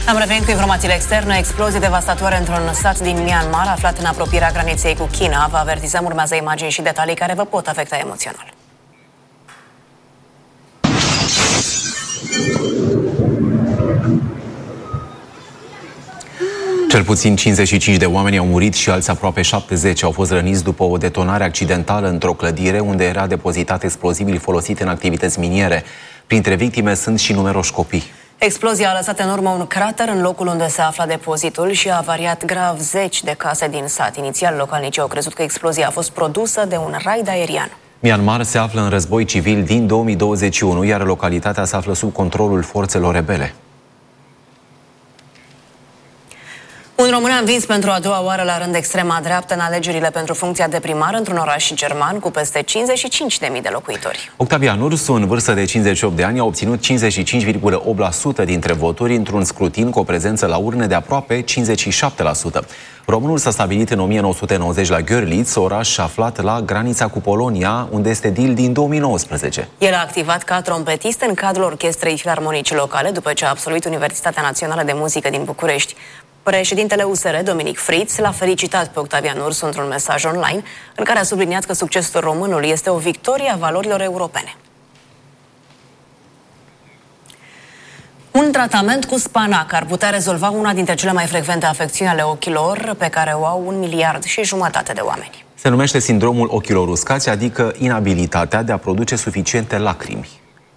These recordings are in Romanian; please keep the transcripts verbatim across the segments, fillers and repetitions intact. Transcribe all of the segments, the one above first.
Am revenit cu informațiile externe. Explozie devastatoare într-un sat din Myanmar, aflat în apropierea graniței cu China. Vă avertizăm, urmează imagini și detalii care vă pot afecta emoțional. Cel puțin cincizeci și cinci de oameni au murit și alți aproape șaptezeci au fost răniți după o detonare accidentală într-o clădire unde era depozitat explozibil folosit în activități miniere. Printre victime sunt și numeroși copii. Explozia a lăsat în urmă un crater în locul unde se afla depozitul și a avariat grav zeci de case din sat. Inițial, localnicii au crezut că explozia a fost produsă de un raid aerian. Myanmar se află în război civil din două mii douăzeci și unu, iar localitatea se află sub controlul forțelor rebele. Un român a învins pentru a doua oară la rând extrema dreaptă în alegerile pentru funcția de primar într-un oraș german cu peste cincizeci și cinci de mii de locuitori. Octavian Ursu, în vârstă de cincizeci și opt de ani, a obținut cincizeci și cinci virgulă opt la sută dintre voturi într-un scrutin cu o prezență la urne de aproape cincizeci și șapte la sută. Românul s-a stabilit în o mie nouă sute nouăzeci la Görlitz, oraș aflat la granița cu Polonia, unde este deal din două mii nouăsprezece. El a activat ca trompetist în cadrul Orchestrei Filarmonice Locale după ce a absolvit Universitatea Națională de Muzică din București. Președintele U S R, Dominic Fritz, l-a felicitat pe Octavian Ursu într-un mesaj online în care a subliniat că succesul românului este o victorie a valorilor europene. Un tratament cu spanac ar putea rezolva una dintre cele mai frecvente afecțiuni ale ochilor, pe care o au un miliard și jumătate de oameni. Se numește sindromul ochilor uscați, adică inabilitatea de a produce suficiente lacrimi.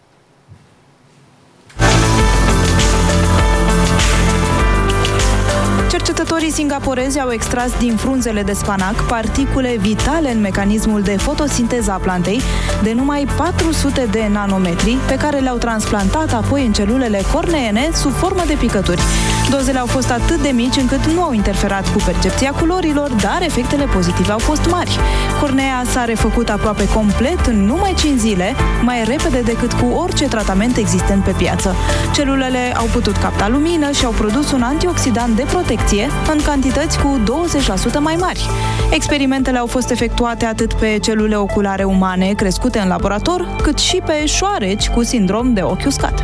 Cercetătorii singaporezi au extras din frunzele de spanac particule vitale în mecanismul de fotosinteză a plantei de numai patru sute de nanometri, pe care le-au transplantat apoi în celulele corneene sub formă de picături. Dozele au fost atât de mici încât nu au interferat cu percepția culorilor, dar efectele pozitive au fost mari. Cornea s-a refăcut aproape complet în numai cinci zile, mai repede decât cu orice tratament existent pe piață. Celulele au putut capta lumină și au produs un antioxidant de protecție în cantități cu douăzeci la sută mai mari. Experimentele au fost efectuate atât pe celule oculare umane crescute în laborator, cât și pe șoareci cu sindrom de ochi uscat.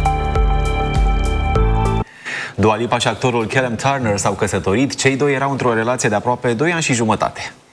Dua Lipa și actorul Callum Turner s-au căsătorit. Cei doi erau într-o relație de aproape doi ani și jumătate.